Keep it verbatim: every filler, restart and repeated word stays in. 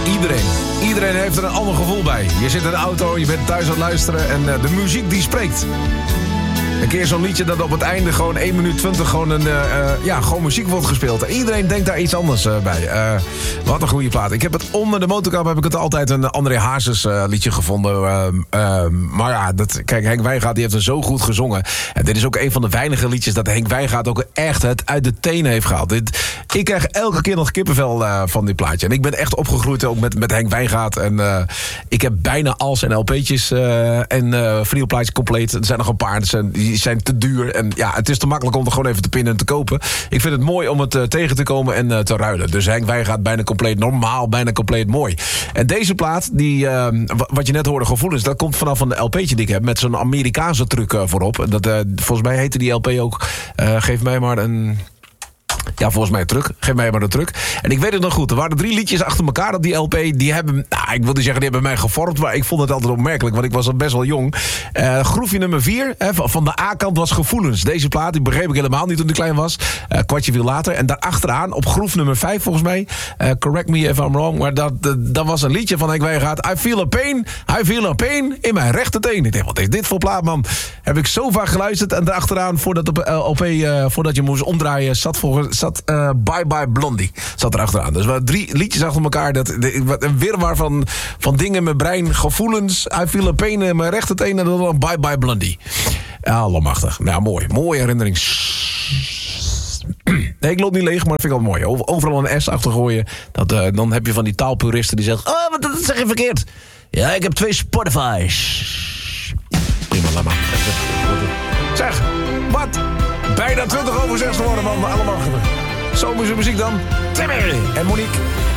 Iedereen. Iedereen heeft er een ander gevoel bij. Je zit in de auto, je bent thuis aan het luisteren en uh, de muziek die spreekt. Een keer zo'n liedje dat op het einde gewoon één minuut twintig gewoon, een, uh, uh, ja, gewoon muziek wordt gespeeld. Iedereen denkt daar iets anders uh, bij. Uh, wat een goede plaat. Ik heb het onder de motorkap heb ik het altijd een André Hazes uh, liedje gevonden. Uh, uh, maar ja, dat, kijk, Henk Wijngaard die heeft er zo goed gezongen. En dit is ook een van de weinige liedjes dat Henk Wijngaard ook echt het uit de tenen heeft gehaald. Dit, ik krijg elke keer nog kippenvel uh, van dit plaatje. En ik ben echt opgegroeid ook met, met Henk Wijngaard. En uh, ik heb bijna al zijn L P'tjes uh, en uh, vinylplaatjes compleet. Er zijn nog een paar, dat zijn, die zijn te duur. En ja, het is te makkelijk om er gewoon even te pinnen en te kopen. Ik vind het mooi om het uh, tegen te komen en uh, te ruilen. Dus Henk Wijngaard bijna compleet normaal, bijna compleet mooi. En deze plaat, die, uh, wat je net hoorde, Gevoelens, dat komt vanaf een L P'tje die ik heb met zo'n Amerikaanse truc uh, voorop. Dat, uh, volgens mij heette die L P ook uh, Geef mij maar een... Ja, volgens mij een truc. Geef mij maar een truc. En ik weet het nog goed. Er waren drie liedjes achter elkaar op die L P. Die hebben, nou, ik wil niet zeggen, die hebben mij gevormd. Maar ik vond het altijd opmerkelijk, want ik was al best wel jong. Uh, groefje nummer vier, hè, van de A-kant was Gevoelens. Deze plaat, die begreep ik helemaal niet toen ik klein was. Uh, kwartje viel later. En daarachteraan, op groef nummer vijf volgens mij. Uh, correct me if I'm wrong. Maar dat, dat, dat was een liedje van Henk Wijngaard. I feel a pain, I feel a pain in mijn rechterteen. Ik dacht, wat is dit voor plaat, man? Heb ik zo vaak geluisterd. En daarachteraan, voordat, op, uh, L P, uh, voordat je moest omdraaien, zat volgens... zat uh, Bye Bye Blondie zat er achteraan. Dus we hadden drie liedjes achter elkaar. Dat, de, een wirwar van, van dingen in mijn brein. Gevoelens, I feel a pain in mijn rechterteen. En dan Bye Bye Blondie. Allemachtig. Nou, mooi. Mooie herinnering. Nee, ik loop niet leeg, maar dat vind ik wel mooi. Overal een S achter gooien. Dat, uh, dan heb je van die taalpuristen die zeggen... Oh, wat, dat zeg je verkeerd. Ja, ik heb twee Spotify's. Prima, laat maar. Zeg, wat? Bijna twintig over zes geworden, man. Allemaal. Zomerse muziek dan. Timmy en Monique.